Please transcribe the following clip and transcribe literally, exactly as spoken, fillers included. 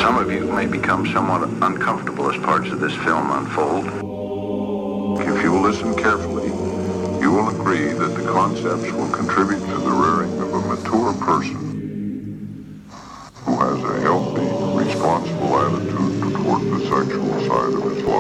Some of you may become somewhat uncomfortable as parts of this film unfold. If you will listen carefully, you will agree that the concepts will contribute to the rearing of a mature person who has a healthy, responsible attitude toward the sexual side of his life.